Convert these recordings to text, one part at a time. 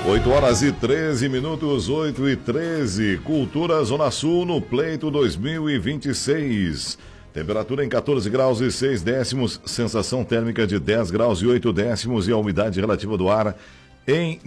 8h13, 8h13, Cultura Zona Sul no pleito 2026. Temperatura em 14 graus e 6 décimos, sensação térmica de 10 graus e 8 décimos e a umidade relativa do ar em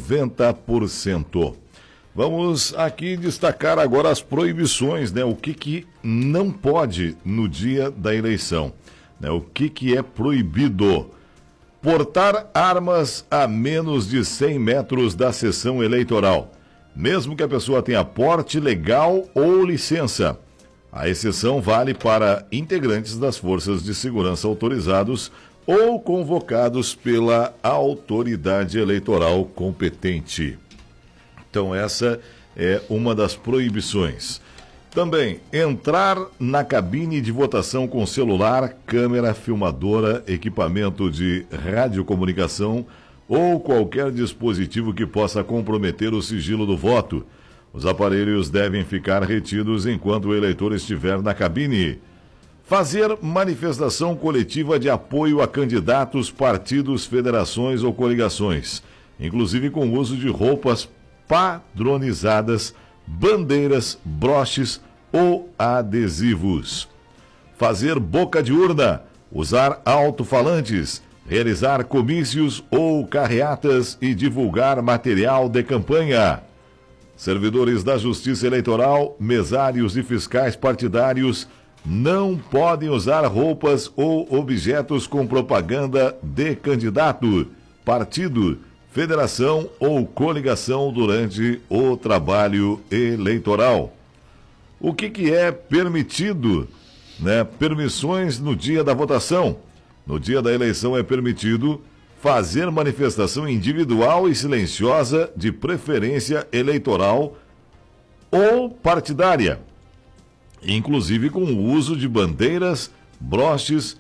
90%. Vamos aqui destacar agora as proibições, né? O que não pode no dia da eleição, né? O que é proibido? Portar armas a menos de 100 metros da sessão eleitoral, mesmo que a pessoa tenha porte legal ou licença. A exceção vale para integrantes das forças de segurança autorizados ou convocados pela autoridade eleitoral competente. Então essa é uma das proibições. Também, entrar na cabine de votação com celular, câmera, filmadora, equipamento de radiocomunicação ou qualquer dispositivo que possa comprometer o sigilo do voto. Os aparelhos devem ficar retidos enquanto o eleitor estiver na cabine. Fazer manifestação coletiva de apoio a candidatos, partidos, federações ou coligações, inclusive com o uso de roupas padronizadas, bandeiras, broches ou adesivos. Fazer boca de urna, usar alto-falantes, realizar comícios ou carreatas e divulgar material de campanha. Servidores da Justiça Eleitoral, mesários e fiscais partidários não podem usar roupas ou objetos com propaganda de candidato, partido, federação ou coligação durante o trabalho eleitoral. O que é permitido, né? Permissões no dia da votação. No dia da eleição é permitido fazer manifestação individual e silenciosa de preferência eleitoral ou partidária, inclusive com o uso de bandeiras, broches,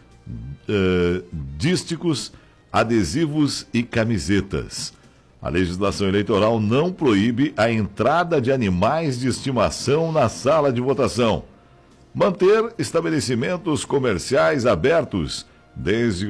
dísticos, adesivos e camisetas. A legislação eleitoral não proíbe a entrada de animais de estimação na sala de votação. Manter estabelecimentos comerciais abertos, desde